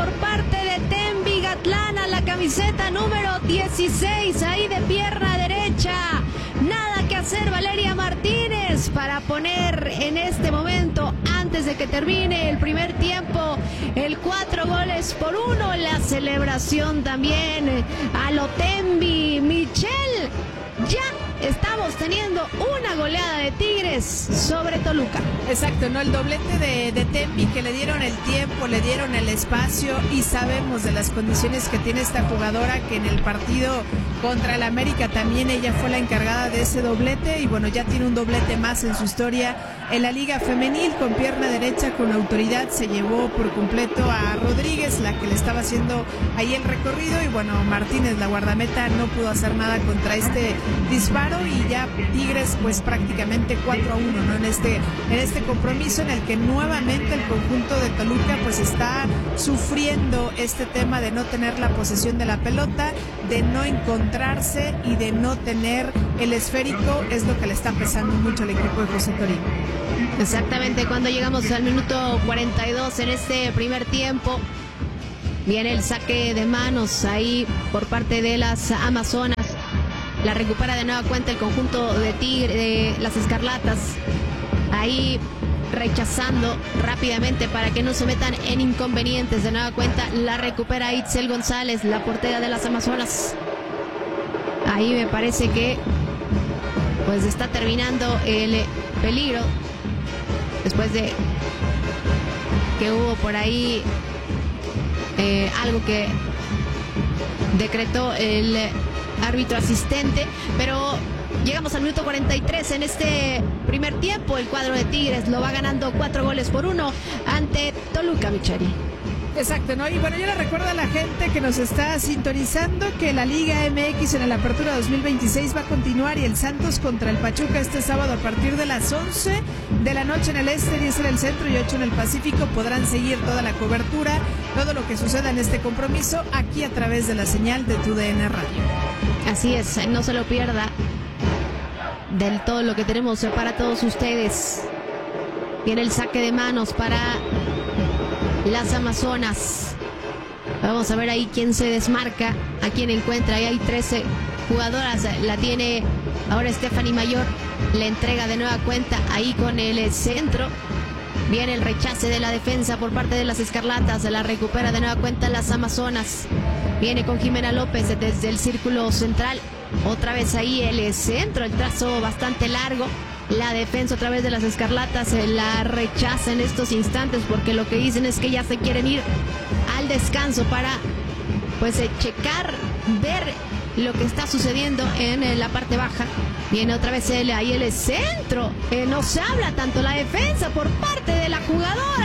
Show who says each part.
Speaker 1: por parte de Tembi Gatlana, la camiseta número 16, ahí de pierna derecha. Nada que hacer Valeria Martínez para poner en este momento, antes de que termine el primer tiempo, el 4-1. La celebración también a lo Tembi. Michelle, ya estamos teniendo una goleada de Tigres sobre Toluca.
Speaker 2: Exacto, ¿no? El doblete de Tembi, que le dieron el tiempo, le dieron el espacio, y sabemos de las condiciones que tiene esta jugadora, que en el partido contra el América también ella fue la encargada de ese doblete, y bueno, ya tiene un doblete más en su historia en la Liga Femenil. Con pierna derecha, con autoridad, se llevó por completo a Rodríguez, la que le estaba haciendo ahí el recorrido, y bueno, Martínez, la guardameta, no pudo hacer nada contra este disparo, y ya Tigres pues prácticamente 4-1, ¿no? En este compromiso en el que nuevamente el conjunto de Toluca pues está sufriendo este tema de no tener la posesión de la pelota, de no encontrarse y de no tener el esférico. Es lo que le está pesando mucho al equipo de José Torino.
Speaker 1: Exactamente, cuando llegamos al minuto 42 en este primer tiempo, viene el saque de manos ahí por parte de las Amazonas. La recupera de nueva cuenta el conjunto de las Escarlatas. Ahí rechazando rápidamente para que no se metan en inconvenientes. De nueva cuenta la recupera Itzel González, la portera de las Amazonas. Ahí me parece que pues está terminando el peligro, después de que hubo por ahí algo que decretó el árbitro asistente, pero llegamos al minuto 43 en este primer tiempo. El cuadro de Tigres lo va ganando 4-1 ante Toluca, Michari.
Speaker 2: Exacto, ¿no? Y bueno, yo le recuerdo a la gente que nos está sintonizando que la Liga MX en la Apertura 2026 va a continuar, y el Santos contra el Pachuca este sábado a partir de las 11 de la noche en el este, 10 en el centro y 8 en el Pacífico. Podrán seguir toda la cobertura, todo lo que suceda en este compromiso aquí a través de la señal de TUDN Radio.
Speaker 1: Así es, no se lo pierda del todo lo que tenemos para todos ustedes. Viene el saque de manos para las Amazonas. Vamos a ver ahí quién se desmarca, a quién encuentra. Ahí hay 13 jugadoras. La tiene ahora Stephanie Mayor. Le entrega de nueva cuenta ahí con el centro. Viene el rechace de la defensa por parte de las Escarlatas. La recupera de nueva cuenta las Amazonas. Viene con Jimena López desde el círculo central. Otra vez ahí el centro, el trazo bastante largo. La defensa otra vez de las Escarlatas la rechaza en estos instantes, porque lo que dicen es que ya se quieren ir al descanso para pues checar, ver lo que está sucediendo en la parte baja. Viene otra vez ahí el centro. No se habla tanto la defensa por parte de la jugadora